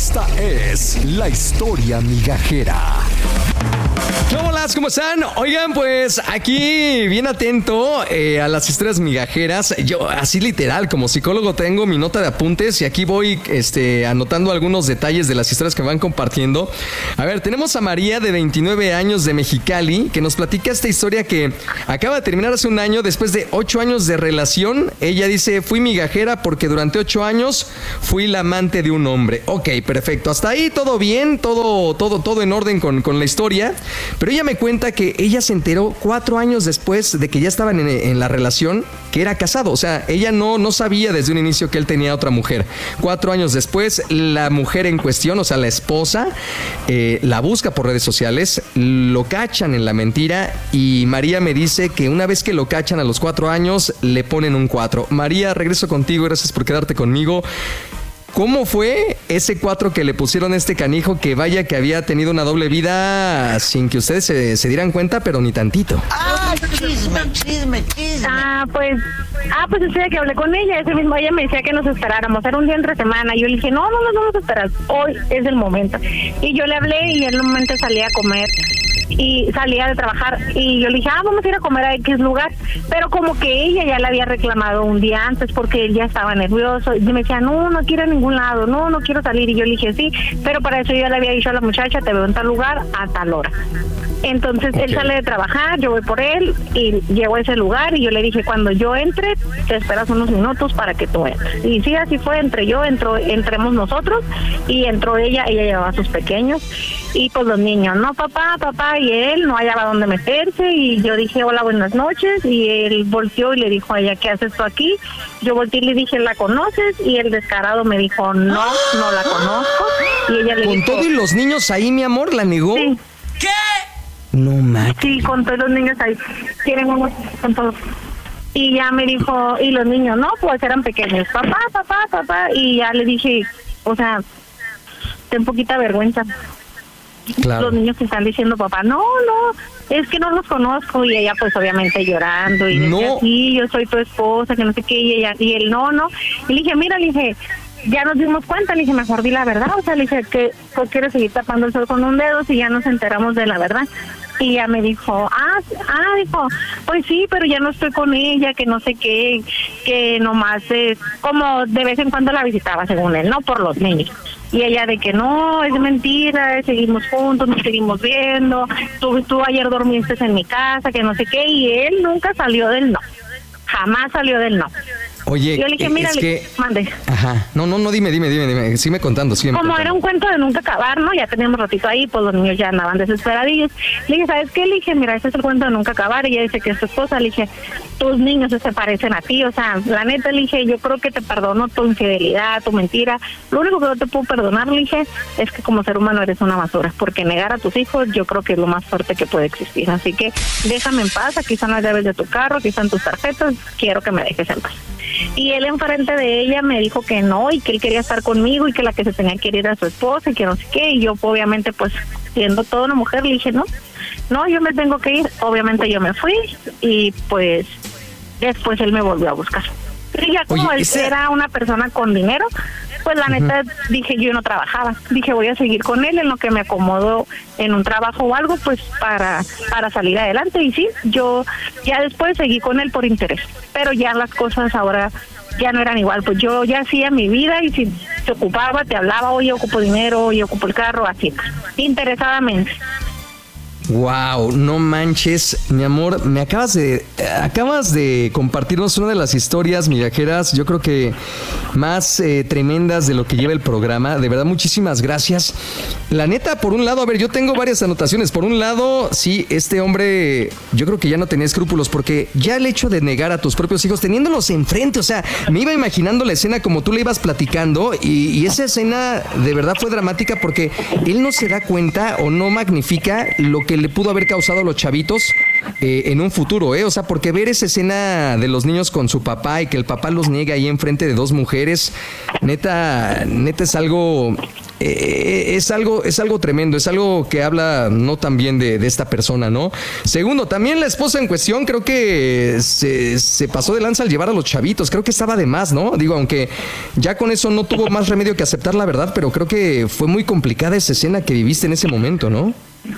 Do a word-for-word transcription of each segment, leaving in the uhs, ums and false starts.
Esta es la historia migajera. Hola, ¿cómo están? Oigan, pues aquí bien atento eh, a las historias migajeras. Yo así literal, como psicólogo, tengo mi nota de apuntes y aquí voy este, anotando algunos detalles de las historias que me van compartiendo. A ver, tenemos a María de veintinueve años de Mexicali, que nos platica esta historia que acaba de terminar hace un año después de ocho años de relación. Ella dice, fui migajera porque durante ocho años fui la amante de un hombre. Ok, perfecto. Hasta ahí todo bien, todo, todo, todo en orden con, con la historia. Pero ella me cuenta que ella se enteró cuatro años después de que ya estaban en, en la relación que era casado. O sea, ella no, no sabía desde un inicio que él tenía otra mujer. Cuatro años después, la mujer en cuestión, o sea, la esposa, eh, la busca por redes sociales, lo cachan en la mentira y María me dice que una vez que lo cachan a los cuatro años, le ponen un cuatro. María, regreso contigo, gracias por quedarte conmigo. ¿Cómo fue ese cuatro que le pusieron a este canijo que vaya que había tenido una doble vida sin que ustedes se, se dieran cuenta, pero ni tantito? Ah, chisme, chisme, chisme. Ah, pues, ah, pues ese día que hablé con ella, ese mismo ella me decía que nos esperáramos, era un día entre semana, y yo le dije, no, no nos vamos a esperar, hoy es el momento. Y yo le hablé y en un momento salía a comer. Y salía de trabajar y yo le dije, ah, vamos a ir a comer a X lugar, pero como que ella ya le había reclamado un día antes porque él ya estaba nervioso y me decía, no, no quiero ir a ningún lado, no, no quiero salir, y yo le dije, sí, pero para eso yo ya le había dicho a la muchacha, te veo en tal lugar a tal hora. Entonces okay. Él sale de trabajar, yo voy por él y llego a ese lugar y yo le dije, cuando yo entre, te esperas unos minutos para que tú entres. Y sí, así fue, entre yo, entró, entremos nosotros y entró ella, ella llevaba a sus pequeños y pues los niños, no, papá, papá, y él no hallaba dónde meterse y yo dije, hola, buenas noches, y él volteó y le dijo a ella, ¿qué haces tú aquí? Yo volteé y le dije, ¿la conoces? Y el descarado me dijo, no, no la conozco. Y ella le ¿Con dijo, todo y los niños ahí, mi amor, la negó? Sí. ¿Qué? No, ma. Sí, con todos los niños ahí. Tienen unos, con todos. Y ya me dijo, y los niños, no, pues eran pequeños. Papá, papá, papá. Y ya le dije, o sea, ten poquita vergüenza. Claro. Los niños que están diciendo, papá, no, no, es que no los conozco. Y ella, pues, obviamente llorando. Y no. decía, sí, yo soy tu esposa, que no sé qué. Y ella, y él, no, no. Y le dije, mira, le dije, ya nos dimos cuenta, le dije, mejor di la verdad. O sea, le dije, que ¿por qué quieres seguir tapando el sol con un dedo si ya nos enteramos de la verdad? Y ella me dijo, ah, ah, dijo, pues sí, pero ya no estoy con ella, que no sé qué, que nomás es como de vez en cuando la visitaba, según él, no por los niños. Y ella de que no, es mentira, seguimos juntos, nos seguimos viendo, tú, tú ayer dormiste en mi casa, que no sé qué, y él nunca salió del no, jamás salió del no. Oye, yo le dije, mira, es le que... mande. Ajá, no, no, no, dime, dime, dime, dime, sígueme contando, sígueme Como contando. Era un cuento de nunca acabar, ¿no? Ya teníamos ratito ahí, pues los niños ya andaban desesperadillos. Le dije, ¿sabes qué? Le dije, mira, este es el cuento de nunca acabar, y ella dice que es tu esposa. Le dije, tus niños se parecen a ti, o sea, la neta, le dije, yo creo que te perdono tu infidelidad, tu mentira. Lo único que no te puedo perdonar, le dije, es que como ser humano eres una basura, porque negar a tus hijos yo creo que es lo más fuerte que puede existir. Así que déjame en paz, aquí están las llaves de tu carro, aquí están tus tarjetas, quiero que me dejes en paz. Y él enfrente de ella me dijo que no, y que él quería estar conmigo, y que la que se tenía que ir era su esposa, y que no sé qué, y yo obviamente pues siendo toda una mujer le dije no, no, yo me tengo que ir. Obviamente yo me fui y pues después él me volvió a buscar. Y ya como Oye, él ese... era una persona con dinero, pues la neta uh-huh. dije, yo no trabajaba, dije voy a seguir con él en lo que me acomodo en un trabajo o algo, pues para para salir adelante. Y sí, yo ya después seguí con él por interés, pero ya las cosas ahora ya no eran igual, pues yo ya hacía mi vida y si te ocupaba, te hablaba, oye, ocupo dinero, oye, ocupo el carro, así, interesadamente. Wow, no manches, mi amor, me acabas de acabas de compartirnos una de las historias migajeras, yo creo que más eh, tremendas de lo que lleva el programa. De verdad, muchísimas gracias. La neta, por un lado, a ver, yo tengo varias anotaciones. Por un lado, sí, este hombre, yo creo que ya no tenía escrúpulos, porque ya el hecho de negar a tus propios hijos, teniéndolos enfrente, o sea, me iba imaginando la escena como tú le ibas platicando, y, y esa escena de verdad fue dramática porque él no se da cuenta o no magnifica lo que le pudo haber causado a los chavitos eh, en un futuro, ¿eh? O sea, porque ver esa escena de los niños con su papá y que el papá los niega ahí enfrente de dos mujeres, neta, neta es algo eh, es algo, es algo tremendo, es algo que habla no tan bien de, de esta persona, ¿no? Segundo, también la esposa en cuestión creo que se, se pasó de lanza al llevar a los chavitos, creo que estaba de más, ¿no? Digo, aunque ya con eso no tuvo más remedio que aceptar la verdad, pero creo que fue muy complicada esa escena que viviste en ese momento, ¿no?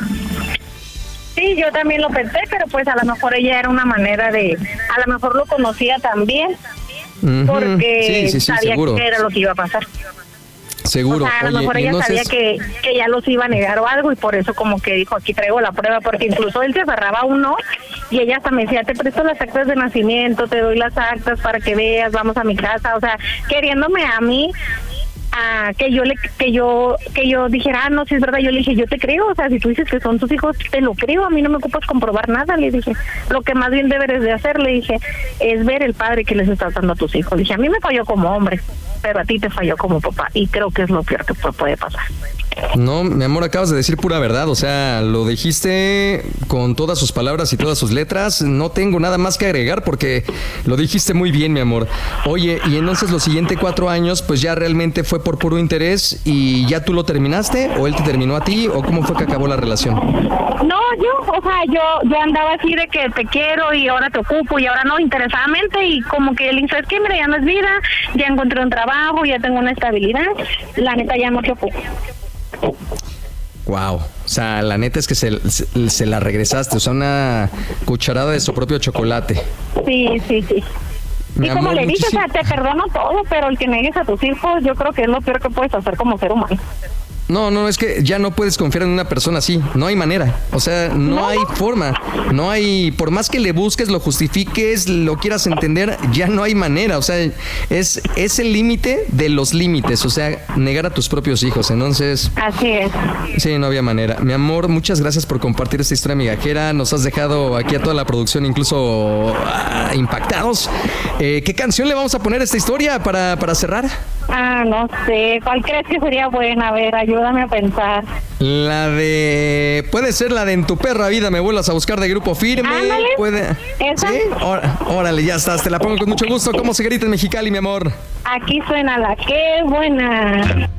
Sí, yo también lo pensé, pero pues a lo mejor ella era una manera de, a lo mejor lo conocía también, uh-huh. porque sí, sí, sí, sabía seguro. que era lo que iba a pasar. Seguro. O sea, a lo Oye, mejor ella entonces... sabía que, que ya los iba a negar o algo y por eso como que dijo, aquí traigo la prueba, porque incluso él se aferraba a uno y ella hasta me decía, te presto las actas de nacimiento, te doy las actas para que veas, vamos a mi casa, o sea, queriéndome a mí a que yo le que yo que yo dijera, ah, no, si es verdad, yo le dije, yo te creo, o sea, si tú dices que son tus hijos, te lo creo, a mí no me ocupas comprobar nada, le dije, lo que más bien deberes de hacer, le dije, es ver el padre que les estás dando a tus hijos. Le dije, a mí me falló como hombre, pero a ti te falló como papá, y creo que es lo peor que puede pasar. No, mi amor, acabas de decir pura verdad, o sea, lo dijiste con todas sus palabras y todas sus letras, no tengo nada más que agregar porque lo dijiste muy bien, mi amor. Oye, y entonces los siguientes cuatro años, pues ya realmente fue por puro interés y ya tú lo terminaste, o él te terminó a ti, o cómo fue que acabó la relación. No, yo, o sea, yo, yo andaba así de que te quiero y ahora te ocupo y ahora no, interesadamente, y como que él dice, es que mira, ya no es vida, ya encontré un trabajo, ya tengo una estabilidad, la neta ya no te ocupo. Wow, o sea, la neta es que se, se, se la regresaste, o sea, una cucharada de su propio chocolate. Sí, sí, sí. Mi y como amor, le dije, muchísimo... o sea, te perdono todo, pero el que negues a tus hijos, yo creo que es lo peor que puedes hacer como ser humano. No, no, es que ya no puedes confiar en una persona así, no hay manera, o sea, no, no hay forma, no hay, por más que le busques, lo justifiques, lo quieras entender, ya no hay manera, o sea, es, es el límite de los límites, o sea, negar a tus propios hijos, entonces... Así es. Sí, no había manera. Mi amor, muchas gracias por compartir esta historia migajera, nos has dejado aquí a toda la producción incluso uh, impactados. Eh, ¿Qué canción le vamos a poner a esta historia para, para cerrar? Ah, no sé, ¿cuál crees que sería buena? A ver, ayúdame a pensar. La de... Puede ser la de En tu perra vida me vuelvas a buscar, de Grupo Firme. Ándale. Puede... ¿Esa? ¿Sí? Ó- órale, ya estás, te la pongo con mucho gusto. ¿Cómo se grita en Mexicali, mi amor? Aquí suena la que buena.